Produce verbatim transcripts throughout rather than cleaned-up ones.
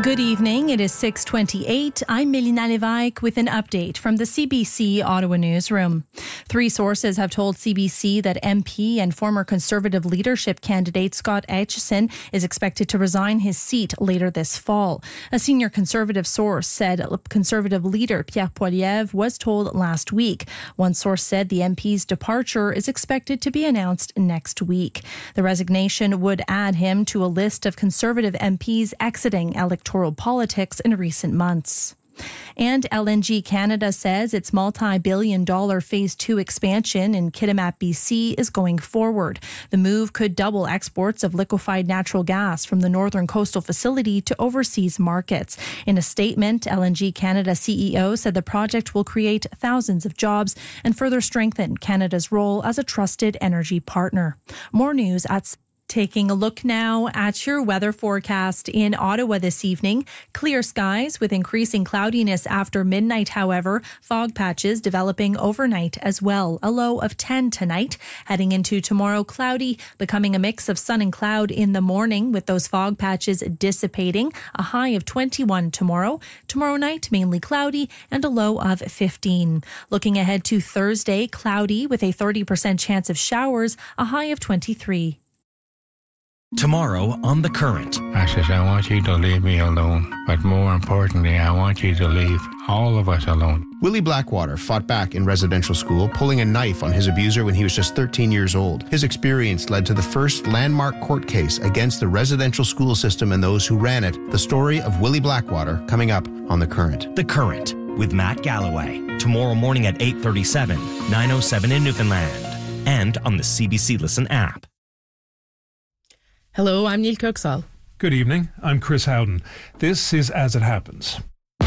Good evening. It is six twenty-eight. I'm Melina Lévesque with an update from the C B C Ottawa newsroom. Three sources have told C B C that M P and former Conservative leadership candidate Scott Aitchison is expected to resign his seat later this fall. A senior Conservative source said Conservative leader Pierre Poilievre was told last week. One source said the M P's departure is expected to be announced next week. The resignation would add him to a list of Conservative M Ps exiting electoral politics in recent months. And L N G Canada says its multi-billion dollar phase two expansion in Kitimat, B C is going forward. The move could double exports of liquefied natural gas from the Northern Coastal facility to overseas markets. In a statement, L N G Canada C E O said the project will create thousands of jobs and further strengthen Canada's role as a trusted energy partner. More news at Taking a look now at your weather forecast in Ottawa this evening. Clear skies with increasing cloudiness after midnight, however. Fog patches developing overnight as well. A low of ten tonight. Heading into tomorrow, cloudy, becoming a mix of sun and cloud in the morning with those fog patches dissipating. A high of twenty-one tomorrow. Tomorrow night, mainly cloudy and a low of fifteen. Looking ahead to Thursday, cloudy with a thirty percent chance of showers. A high of twenty-three. Tomorrow on The Current. I says, I want you to leave me alone. But more importantly, I want you to leave all of us alone. Willie Blackwater fought back in residential school, pulling a knife on his abuser when he was just thirteen years old. His experience led to the first landmark court case against the residential school system and those who ran it. The story of Willie Blackwater coming up on The Current. The Current with Matt Galloway. Tomorrow morning at eight thirty-seven, nine oh seven in Newfoundland. And on the C B C Listen app. Hello, I'm Neil Kirksall. Good evening, I'm Chris Howden. This is As It Happens.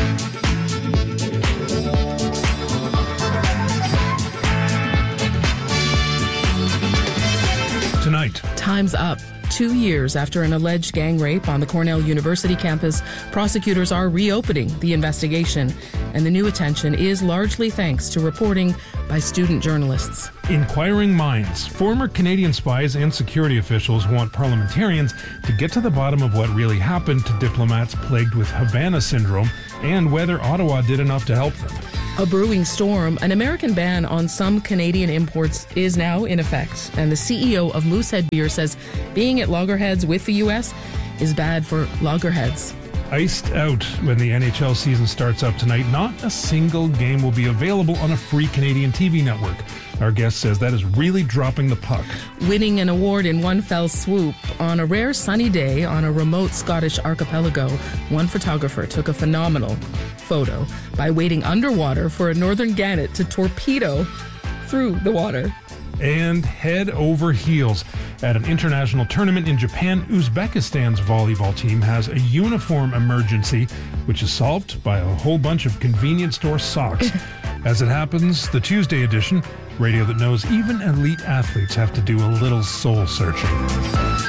Tonight. Time's up. Two years after an alleged gang rape on the Cornell University campus, prosecutors are reopening the investigation, and the new attention is largely thanks to reporting by student journalists. Inquiring minds. Former Canadian spies and security officials want parliamentarians to get to the bottom of what really happened to diplomats plagued with Havana syndrome and whether Ottawa did enough to help them. A brewing storm. An American ban on some Canadian imports is now in effect, and the C E O of Moosehead Beer says being at loggerheads with the U S is bad for loggerheads. Iced out when the N H L season starts up tonight. Not a single game will be available on a free Canadian T V network. Our guest says that is really dropping the puck. Winning an award in one fell swoop. On a rare sunny day on a remote Scottish archipelago, one photographer took a phenomenal photo by wading underwater for a northern gannet to torpedo through the water. And head over heels. At an international tournament in Japan, Uzbekistan's volleyball team has a uniform emergency, which is solved by a whole bunch of convenience store socks. As it happens, the Tuesday edition, radio that knows even elite athletes have to do a little soul searching.